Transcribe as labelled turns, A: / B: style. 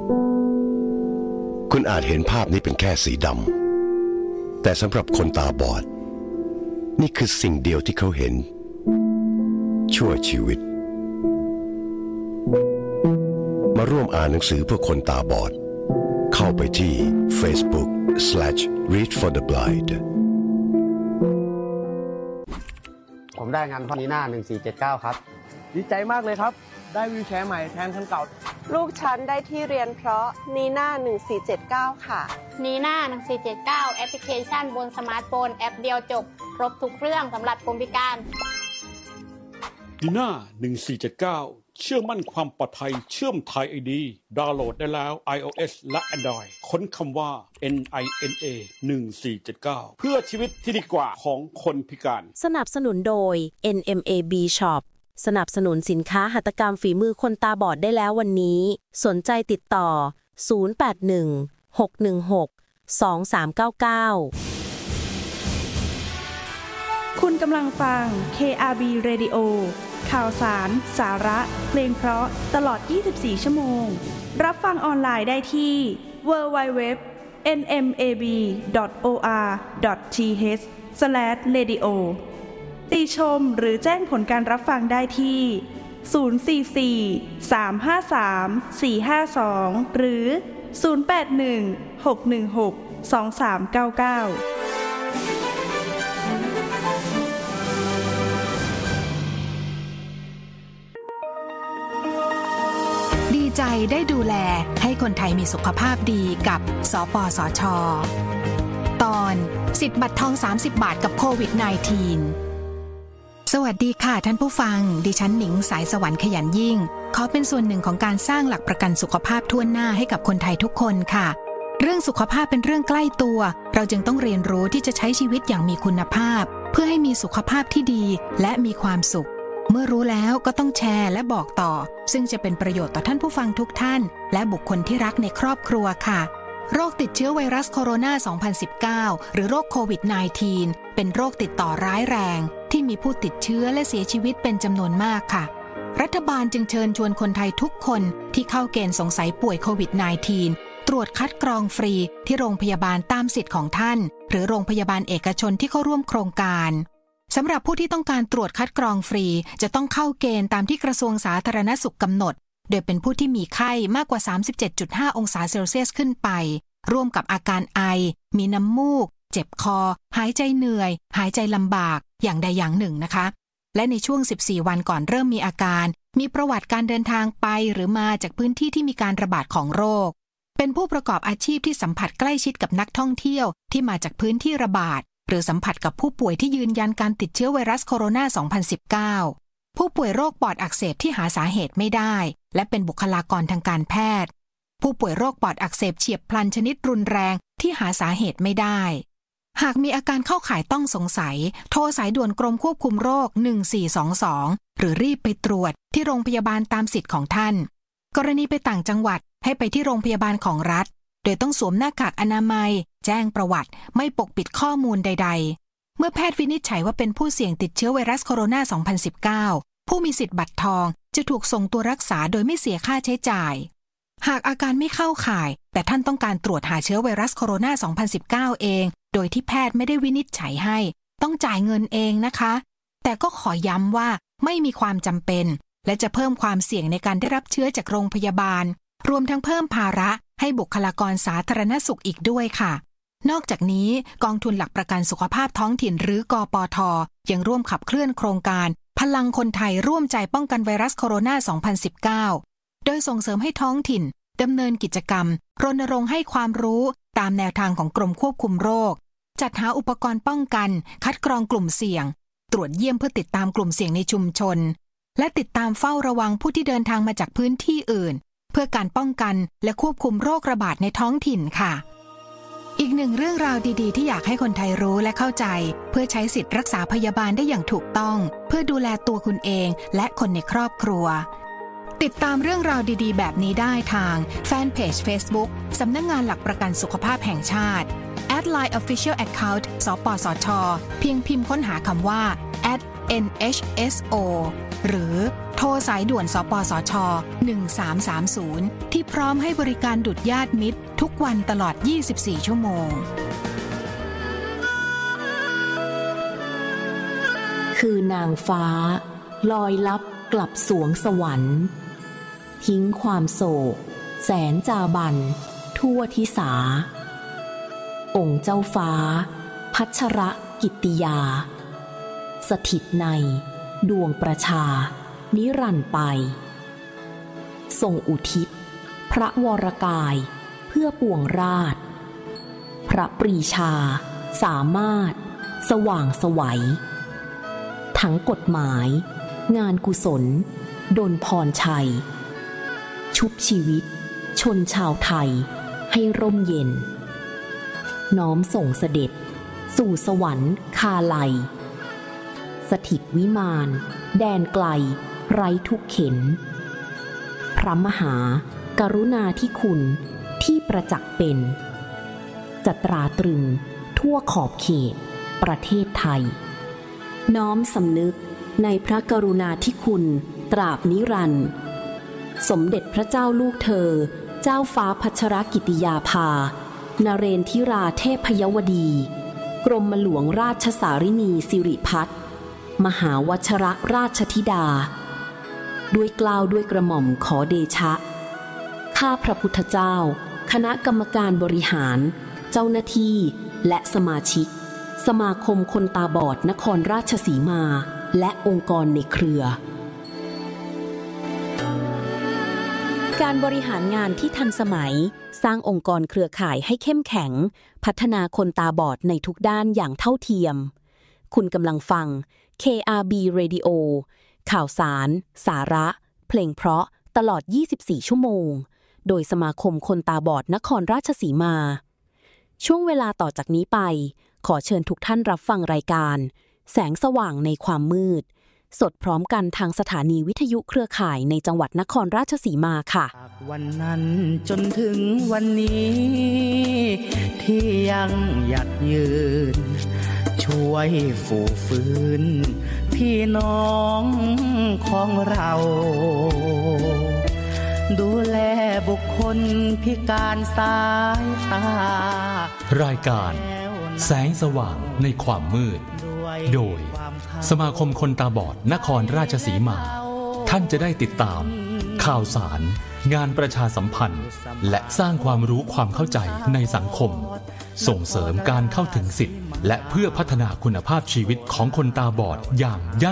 A: คุณอาจเห็นภาพนี้เป็นแค่สีดำแต่สำหรับคนตาบอดนี่คือสิ่งเดียวที่เขาเห็นชั่วชีวิตมาร่วมอ่านหนังสือเพื่อคนตาบอดเข้าไปที่ Facebook/Read for the Blind
B: ผมได้งานพ่อนีน่า1479ครับ
C: ดีใจมากเลยครับได้วีลแชร์ใหม่แทนคันเก่า
D: ลูกฉันได้ที่เรียนเพราะนีน่า1479ค่ะ
E: นีน่า1479แอปพลิเคชันบนสมาร์ทโฟนแอปเดียวจบครบทุกเรื่องสำหรับคนพิการ
F: นีน่า1479เชื่อมั่นความปลอดภัยเชื่อมไทย ID ดาวน์โหลดได้แล้ว iOS และ Android ค้นคำว่า NINA 1479เพื่อชีวิตที่ดีกว่าของคนพิการ
G: สนับสนุนโดย NMAB Shop สนับสนุนสินค้าหัตถกรรมฝีมือคนตาบอดได้แล้ววันนี้สนใจติดต่อ081 616 2399
H: คุณกำลังฟัง KRB Radio ข่าวสาร สาระ เพลงเพราะตลอด 24 ชั่วโมง รับฟังออนไลน์ได้ที่ www.nmab.or.th/radio ติชมหรือแจ้งผลการรับฟังได้ที่ 044-353-452 หรือ 081-616-2399
I: ดีใจได้ดูแลให้คนไทยมีสุขภาพดีกับสปสช.ตอนสิทธิ์บัตรทอง30 บาทกับโควิด -19 สวัสดีค่ะท่านผู้ฟังดิฉันหนิงสายสวรรค์ขยันยิ่งขอเป็นส่วนหนึ่งของการสร้างหลักประกันสุขภาพทั่วหน้าให้กับคนไทยทุกคนค่ะเรื่องสุขภาพเป็นเรื่องใกล้ตัวเราจึงต้องเรียนรู้ที่จะใช้ชีวิตอย่างมีคุณภาพเพื่อให้มีสุขภาพที่ดีและมีความสุขเมื่อรู้แล้วก็ต้องแชร์และบอกต่อซึ่งจะเป็นประโยชน์ต่อท่านผู้ฟังทุกท่านและบุคคลที่รักในครอบครัวค่ะโรคติดเชื้อไวรัสโคโรนา 2019 หรือโรคโควิด -19 เป็นโรคติดต่อร้ายแรงที่มีผู้ติดเชื้อและเสียชีวิตเป็นจำนวนมากค่ะรัฐบาลจึงเชิญชวนคนไทยทุกคนที่เข้าเกณฑ์สงสัยป่วยโควิด -19 ตรวจคัดกรองฟรีที่โรงพยาบาลตามสิทธิ์ของท่านหรือโรงพยาบาลเอกชนที่เข้าร่วมโครงการสำหรับผู้ที่ต้องการตรวจคัดกรองฟรีจะต้องเข้าเกณฑ์ตามที่กระทรวงสาธารณสุขกำหนดโดยเป็นผู้ที่มีไข้มากกว่า 37.5 องศาเซลเซียสขึ้นไปร่วมกับอาการไอมีน้ำมูกเจ็บคอหายใจเหนื่อยหายใจลำบากอย่างใดอย่างหนึ่งนะคะและในช่วง14 วันก่อนเริ่มมีอาการมีประวัติการเดินทางไปหรือมาจากพื้นที่ที่มีการระบาดของโรคเป็นผู้ประกอบอาชีพที่สัมผัสใกล้ชิดกับนักท่องเที่ยวที่มาจากพื้นที่ระบาดหรือสัมผัสกับผู้ป่วยที่ยืนยันการติดเชื้อไวรัสโคโรนา 2019 ผู้ป่วยโรคปอดอักเสบที่หาสาเหตุไม่ได้และเป็นบุคลากรทางการแพทย์ผู้ป่วยโรคปอดอักเสบเฉียบพลันชนิดรุนแรงที่หาสาเหตุไม่ได้หากมีอาการเข้าข่ายต้องสงสัยโทรสายด่วนกรมควบคุมโรค1422หรือรีบไปตรวจที่โรงพยาบาลตามสิทธิ์ของท่านกรณีไปต่างจังหวัดให้ไปที่โรงพยาบาลของรัฐโดยต้องสวมหน้ากากอนามัยแจ้งประวัติไม่ปกปิดข้อมูลใดๆเมื่อแพทย์วินิจฉัยว่าเป็นผู้เสี่ยงติดเชื้อไวรัสโคโรนา 2019 ผู้มีสิทธิ์บัตรทองจะถูกส่งตัวรักษาโดยไม่เสียค่าใช้จ่ายหากอาการไม่เข้าข่ายแต่ท่านต้องการตรวจหาเชื้อไวรัสโคโรนา 2019 เองโดยที่แพทย์ไม่ได้วินิจฉัยให้ต้องจ่ายเงินเองนะคะแต่ก็ขอย้ำว่าไม่มีความจำเป็นและจะเพิ่มความเสี่ยงในการได้รับเชื้อจากโรงพยาบาลรวมทั้งเพิ่มภาระให้บุคลากรสาธารณสุขอีกด้วยค่ะนอกจากนี้กองทุนหลักประกันสุขภาพท้องถิ่นหรือกปท.ยังร่วมขับเคลื่อนโครงการพลังคนไทยร่วมใจป้องกันไวรัสโคโรนา 2019 โดยส่งเสริมให้ท้องถิ่นดำเนินกิจกรรมรณรงค์ให้ความรู้ตามแนวทางของกรมควบคุมโรคจัดหาอุปกรณ์ป้องกันคัดกรองกลุ่มเสี่ยงตรวจเยี่ยมเพื่อติดตามกลุ่มเสี่ยงในชุมชนและติดตามเฝ้าระวังผู้ที่เดินทางมาจากพื้นที่อื่นเพื่อการป้องกันและควบคุมโรคระบาดในท้องถิ่นค่ะอีกหนึ่งเรื่องราวดีๆที่อยากให้คนไทยรู้และเข้าใจเพื่อใช้สิทธิรักษาพยาบาลได้อย่างถูกต้องเพื่อดูแลตัวคุณเองและคนในครอบครัวติดตามเรื่องราวดีๆแบบนี้ได้ทางแฟนเพจ Facebook สำนักงานหลักประกันสุขภาพแห่งชาติ @line official account สปสช.เพียงพิมพ์ค้นหาคำว่า @NHSO หรือโทรสายด่วนสปสช1330ที่พร้อมให้บริการดุจญาติมิตรทุกวันตลอด24ชั่วโมง
G: คือนางฟ้าลอยลับกลับสวงสวรรค์ทิ้งความโศกแสนจาบันทั่วทิสาองค์เจ้าฟ้าพัชรกิตติยาสถิตในดวงประชานิรันดร์ไปทรงอุทิศพระวรกายเพื่อปวงราชพระปรีชาสามารถสว่างไสวทั้งกฎหมายงานกุศลดลพรชัยชุบชีวิตชนชาวไทยให้ร่มเย็นน้อมส่งเสด็จสู่สวรรค์คาไลสถิตวิมานแดนไกลไร้ทุกเข็นพระมหากรุณาธิคุณที่ประจักษ์เป็นจะตราตรึงทั่วขอบเขตประเทศไทยน้อมสำนึกในพระกรุณาธิคุณตราบนิรันดร์สมเด็จพระเจ้าลูกเธอเจ้าฟ้าพัชรกิติยาภานเรนทิราเทพยวดีกรมหลวงราชสารินีสิริพัฒน์มหาวชรราชธิดาด้วยเกล้าด้วยกระหม่อมขอเดชะข้าพระพุทธเจ้าคณะกรรมการบริหารเจ้าหน้าที่และสมาชิกสมาคมคนตาบอดนครราชสีมาและองค์กรในเครือการบริหารงานที่ทันสมัยสร้างองค์กรเครือข่ายให้เข้มแข็งพัฒนาคนตาบอดในทุกด้านอย่างเท่าเทียมคุณกำลังฟัง KRB Radio ข่าวสารสาระเพลงเพราะตลอด24ชั่วโมงโดยสมาคมคนตาบอดนครราชสีมาช่วงเวลาต่อจากนี้ไปขอเชิญทุกท่านรับฟังรายการแสงสว่างในความมืดสดพร้อมกันทางสถานีวิทยุเครือข่ายในจังหวัดนครราชสีมาค่ะ
J: วันนั้นจนถึงวันนี้ที่ยังหยัดยืนช่วยฝูฟื้นพี่น้องของเราดูแลบุคคลพิการสายตาร
K: ายการแสงสว่างในความมืดโดยสมาคมคนตาบอดนครราชสีมาท่านจะได้ติดตามข่าวสารงานประชาสัมพันธ์และสร้างความรู้ความเข้าใจในสังคมส่งเสริมการเข้าถึงสิทธิและเพื่อพัฒนาคุณภาพชีวิตของคนตาบอดอย่างยั่ง